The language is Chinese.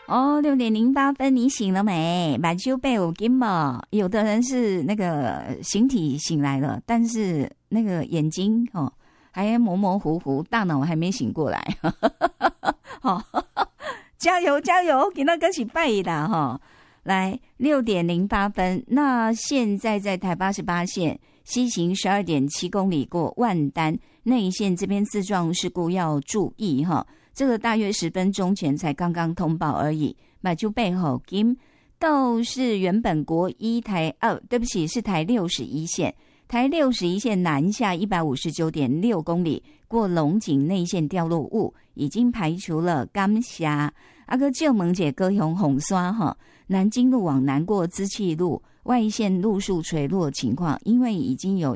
哦，6:08，你醒了没？目睭背有紧吗？有的人是那个形体醒来了，但是那个眼睛还模模糊糊，大脑还没醒过来。加油加油！今天跟是拜的来6:08，那现在在台88线西行12.7公里过万丹内线这边自撞事故要注意这个大约10分钟前才刚刚通报而已。马就背后金倒是原本国一对不起，是台61线，台61线南下159.6公里过龙井内线掉落物，已经排除了甘峡个旧门姐高雄红山南京路往南过资气路外线路树垂落情况，因为已经有